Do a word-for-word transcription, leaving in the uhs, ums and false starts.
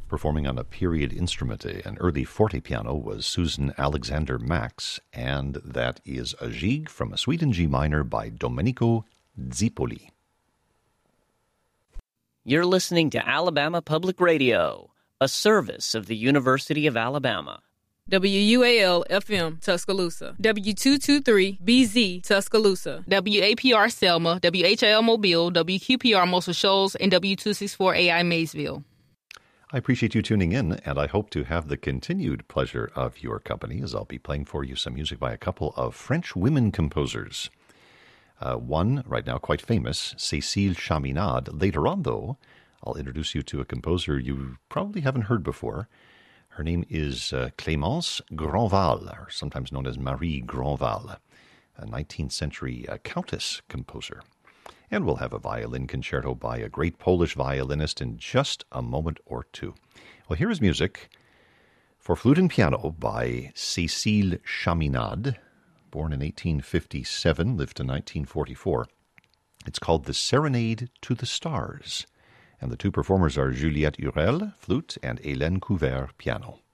Performing on a period instrument, an early forte piano, was Susan Alexander Max, and that is a Gigue from a Suite in G minor by Domenico Zipoli. You're listening to Alabama Public Radio, a service of the University of Alabama. W U A L F M Tuscaloosa, W two twenty-three B Z Tuscaloosa, W A P R Selma, W H L Mobile, W Q P R Muscle Shoals, and W two sixty-four A I Maysville. I appreciate you tuning in, and I hope to have the continued pleasure of your company as I'll be playing for you some music by a couple of French women composers. Uh, one, right now quite famous, Cécile Chaminade. Later on, though, I'll introduce you to a composer you probably haven't heard before. Her name is uh, Clémence Grandval, or sometimes known as Marie Grandval, a nineteenth century uh, countess composer. And we'll have a violin concerto by a great Polish violinist in just a moment or two. Well, here is music for flute and piano by Cécile Chaminade, born in eighteen fifty-seven, lived to nineteen forty-four. It's called The Serenade to the Stars, and the two performers are Juliette Hurel, flute, and Hélène Couvert, piano.